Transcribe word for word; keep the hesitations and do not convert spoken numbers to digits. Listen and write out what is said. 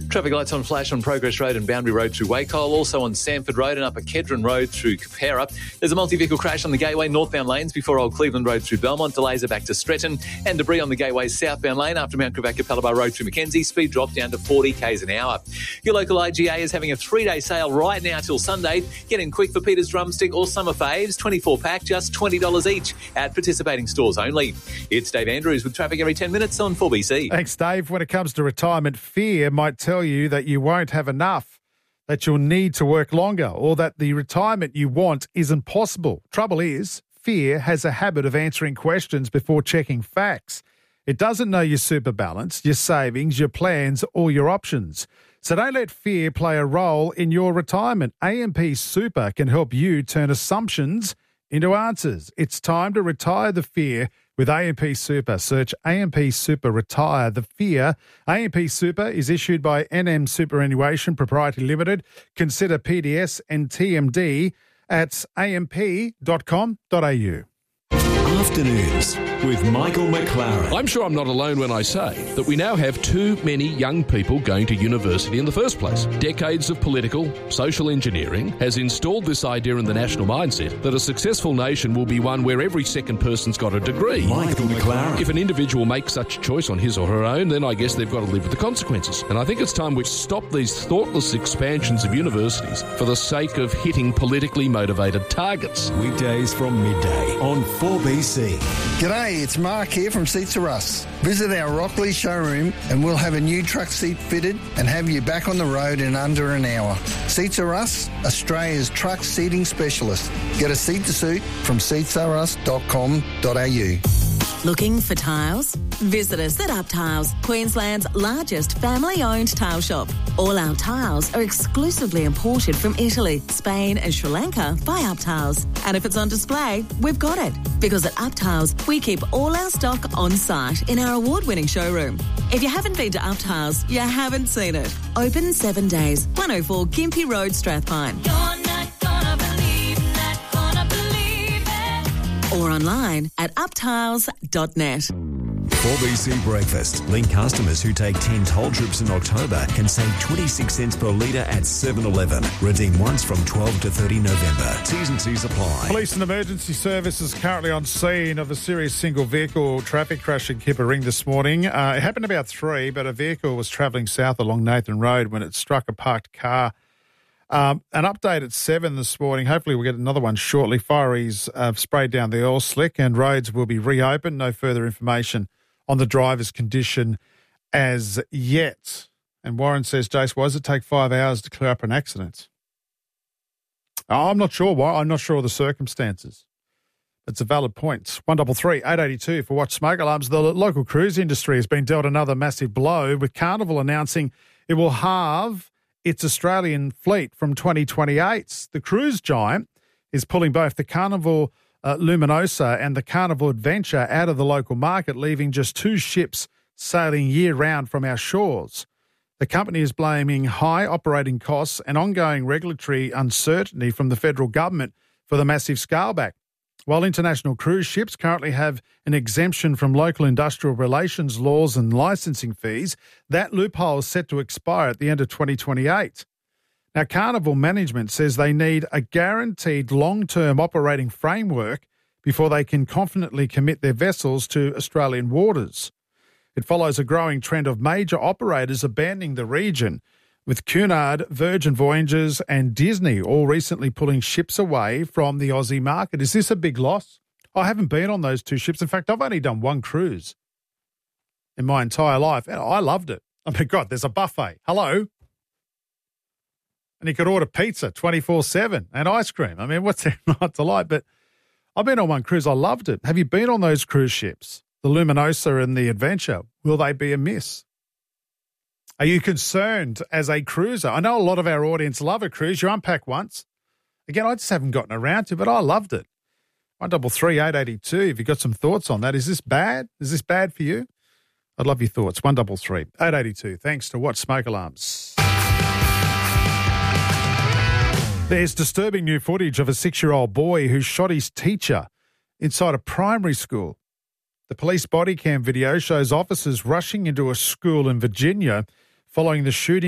Traffic lights on flash on Progress Road and Boundary Road through Wacol, also on Sanford Road and Upper Kedron Road through Capera. There's a multi-vehicle crash on the Gateway northbound lanes before Old Cleveland Road through Belmont. Delays are back to Stretton, and debris on the Gateway southbound lane after Mount Quebec Palabar Road through Mackenzie. Speed drop down to forty k's an hour. Your local I G A is having a three-day sale right now till Sunday. Get in quick for Peter's Drumstick or Summer Faves, twenty-four pack, just twenty dollars each at participating stores only. It's Dave Andrews with traffic every ten minutes on four B C. Thanks, Dave. When it comes to retirement, fear might tell you that you won't have enough, that you'll need to work longer, or that the retirement you want isn't possible. Trouble is, fear has a habit of answering questions before checking facts. It doesn't know your super balance, your savings, your plans, or your options. So don't let fear play a role in your retirement. A M P Super can help you turn assumptions into answers. It's time to retire the fear with A M P Super. Search A M P Super Retire the Fear. A M P Super is issued by N M Superannuation Proprietary Limited. Consider P D S and T M D at a m p dot com dot a u. Afternoons with Michael McLaren. I'm sure I'm not alone when I say that we now have too many young people going to university in the first place. Decades of political, social engineering has installed this idea in the national mindset that a successful nation will be one where every second person's got a degree. Michael McLaren. If an individual makes such a choice on his or her own, then I guess they've got to live with the consequences. And I think it's time we stop these thoughtless expansions of universities for the sake of hitting politically motivated targets. Weekdays from midday on four B C. G'day, it's Mark here from Seats of Us. Visit our Rockley showroom and we'll have a new truck seat fitted and have you back on the road in under an hour. Seats of Us, Australia's truck seating specialist. Get a seat to suit from seats of us dot com dot a u. Looking for tiles? Visit us at Up Tiles, Queensland's largest family-owned tile shop. All our tiles are exclusively imported from Italy, Spain and Sri Lanka by Up Tiles. And if it's on display, we've got it. Because at Up Tiles, we keep all our stock on site in our award-winning showroom. If you haven't been to Up Tiles, you haven't seen it. Open seven days, one oh four Gympie Road, Strathpine. You're not gonna believe, not gonna believe it. Or online at up tiles dot net. four B C Breakfast. Link customers who take ten toll trips in October can save twenty-six cents per litre at seven eleven. Redeem once from twelve to thirty November. T's and C's apply. Police and emergency services currently on scene of a serious single vehicle traffic crash in Kippa-Ring this morning. Uh, it happened about three, but a vehicle was travelling south along Nathan Road when it struck a parked car. Um, an update at seven this morning. Hopefully we'll get another one shortly. Fireys have sprayed down the oil slick and roads will be reopened. No further information on the driver's condition as yet. And Warren says, Jace, why does it take five hours to clear up an accident? Oh, I'm not sure why. I'm not sure of the circumstances. It's a valid point. one double three eight eight two for Watch Smoke Alarms. The local cruise industry has been dealt another massive blow with Carnival announcing it will halve its Australian fleet from twenty twenty-eight. The cruise giant is pulling both the Carnival uh, Luminosa and the Carnival Adventure out of the local market, leaving just two ships sailing year-round from our shores. The company is blaming high operating costs and ongoing regulatory uncertainty from the federal government for the massive scale-back. While international cruise ships currently have an exemption from local industrial relations laws and licensing fees, that loophole is set to expire at the end of twenty twenty-eight. Now, Carnival management says they need a guaranteed long-term operating framework before they can confidently commit their vessels to Australian waters. It follows a growing trend of major operators abandoning the region, with Cunard, Virgin Voyages and Disney all recently pulling ships away from the Aussie market. Is this a big loss? I haven't been on those two ships. In fact, I've only done one cruise in my entire life, and I loved it. I mean, God, there's a buffet. Hello? And you could order pizza twenty-four seven and ice cream. I mean, what's there not to like? But I've been on one cruise. I loved it. Have you been on those cruise ships, the Luminosa and the Adventure? Will they be a miss? Are you concerned as a cruiser? I know a lot of our audience love a cruise. You unpack once. Again, I just haven't gotten around to it, but I loved it. one double three eight eight two. If you've got some thoughts on that, is this bad? Is this bad for you? I'd love your thoughts. one double three eight eight two. Thanks to Watch Smoke Alarms. There's disturbing new footage of a six-year-old boy who shot his teacher inside a primary school. The police body cam video shows officers rushing into a school in Virginia following the shooting